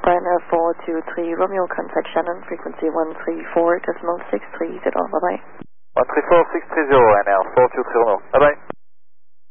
Ryanair 423 Romeo, contact Shannon, frequency 134.63, bye bye. 134.630 Ryanair 423 Romeo, bye bye.